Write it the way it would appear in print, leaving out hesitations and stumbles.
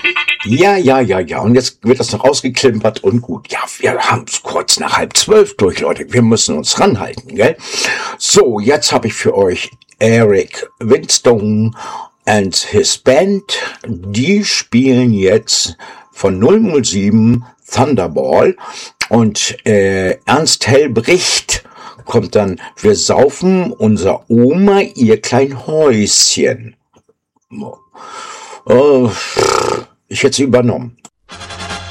Ja. Und jetzt wird das noch ausgeklimpert und gut. Ja, wir haben es kurz nach 11:30 durch, Leute. Wir müssen uns ranhalten, gell? So, jetzt habe ich für euch Eric Winstone and his Band. Die spielen jetzt von 007 Thunderball. Und Ernst Helbricht kommt dann, wir saufen unser Oma ihr klein Häuschen. Ich hätte sie übernommen.